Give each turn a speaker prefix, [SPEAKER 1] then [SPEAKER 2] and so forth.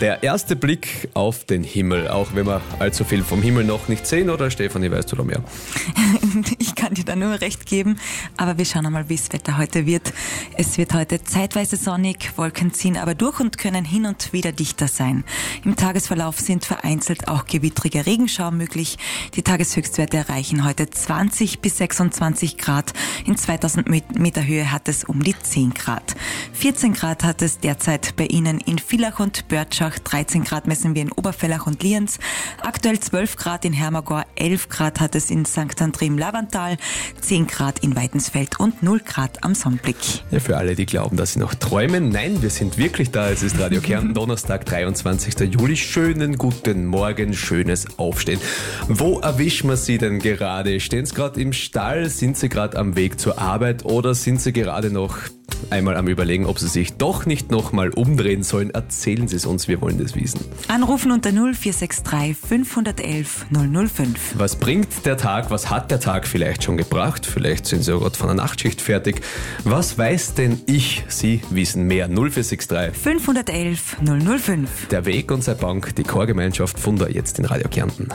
[SPEAKER 1] Der erste Blick auf den Himmel, auch wenn wir allzu viel vom Himmel noch nicht sehen, oder Stefanie, weißt du da mehr?
[SPEAKER 2] Ich kann dir da nur recht geben, aber wir schauen einmal, wie das Wetter heute wird. Es wird heute zeitweise sonnig, Wolken ziehen aber durch und können hin und wieder dichter sein. Im Tagesverlauf sind vereinzelt auch gewittrige Regenschauer möglich. Die Tageshöchstwerte erreichen heute 20 bis 26 Grad. In 2000 Meter Höhe hat es um die 10 Grad. 14 Grad hat es derzeit bei Ihnen in Villach und Börtschach, 13 Grad messen wir in Obervellach und Lienz, aktuell 12 Grad in Hermagor, 11 Grad hat es in St. André im Lavantal, 10 Grad in Weidensfeld und 0 Grad am Sonnenblick.
[SPEAKER 1] Ja, für alle, die glauben, dass sie noch träumen, nein, wir sind wirklich da. Es ist Radio Kärnten, Donnerstag, 23. Juli. Schönen guten Morgen, schönes Aufstehen. Wo erwischen wir Sie denn gerade? Stehen Sie gerade im Stall? Sind Sie gerade am Weg zur Arbeit? Oder sind Sie gerade noch einmal am Überlegen, ob Sie sich doch nicht nochmal umdrehen sollen? Erzählen Sie es uns, wir wollen das wissen.
[SPEAKER 2] Anrufen unter 0463 511 005.
[SPEAKER 1] Was bringt der Tag? Was hat der Tag vielleicht schon gebracht? Vielleicht sind Sie ja gerade von der Nachtschicht fertig. Was weiß denn ich? Sie wissen mehr. 0463
[SPEAKER 2] 511 005.
[SPEAKER 1] Der Weg und seine Bank, die Chorgemeinschaft Funda jetzt in Radio Kärnten.